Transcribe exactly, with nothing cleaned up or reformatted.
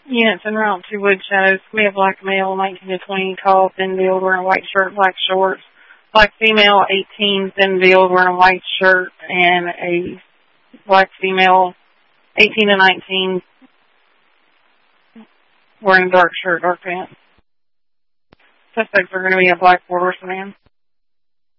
Units en route to Wood Shadows. We have black male, nineteen to twenty, tall, thin build, wearing a white shirt, black shorts. Black female, eighteen, thin build, wearing a white shirt, and a black female, eighteen to nineteen, wearing dark shirt, dark pants. Suspects are going to be a black border man.